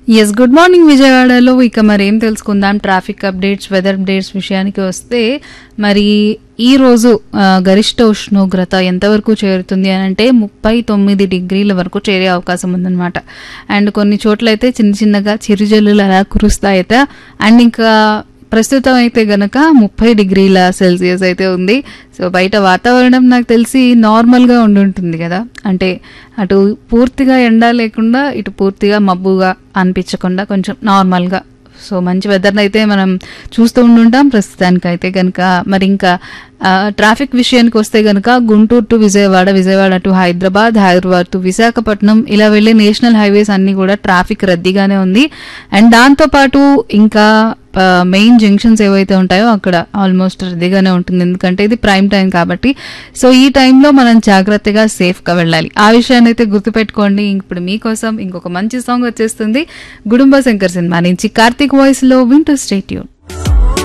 Yes good morning విజయవాడలో ఇక మరి ఏం తెలుసుకుందాం ట్రాఫిక్ అప్డేట్స్ వెదర్ అప్డేట్స్ విషయానికి వస్తే మరి ఈ రోజు గరిష్ట ఉష్ణోగ్రత ఎంతవరకు చేరుతుంది అని అంటే 39 డిగ్రీల వరకు చేరే అవకాశం ఉందన్నమాట. అండ్ కొన్ని చోట్ల అయితే చిన్న చిన్నగా చిరుజల్లులు అలా కురుస్తాయట. అండ్ ఇంకా ప్రస్తుతం అయితే గనక 30 డిగ్రీల సెల్సియస్ అయితే ఉంది. సో బయట వాతావరణం నాకు తెలిసి నార్మల్గా ఉండుంటుంది కదా, అంటే అటు పూర్తిగా ఎండ లేకుండా ఇటు పూర్తిగా మబ్బుగా అనిపించకుండా కొంచెం నార్మల్గా. సో మంచి వెదర్ని అయితే మనం చూస్తూ ఉండుంటాం ప్రస్తుతానికైతే కనుక. మరి ఇంకా ట్రాఫిక్ విషయానికి వస్తే కనుక Guntur to Vijayawada, Vijayawada to Hyderabad, Hyderabad to Visakhapatnam ఇలా వెళ్ళే నేషనల్ హైవేస్ అన్నీ కూడా ట్రాఫిక్ రద్దీగానే ఉంది. అండ్ దాంతోపాటు ఇంకా మెయిన్ జంక్షన్స్ ఏవైతే ఉంటాయో అక్కడ ఆల్మోస్ట్ రద్దీగానే ఉంటుంది, ఎందుకంటే ఇది ప్రైమ్ టైం కాబట్టి. సో ఈ టైంలో మనం జాగ్రత్తగా సేఫ్గా వెళ్ళాలి. ఆ విషయాన్ని అయితే గుర్తుపెట్టుకోండి. ఇప్పుడు మీకోసం ఇంకొక మంచి సాంగ్ వచ్చేస్తుంది గుడుంబ శంకర్ సినిమా నుంచి కార్తీక్ వాయిస్లో. వింటూ స్టే ట్యూన్.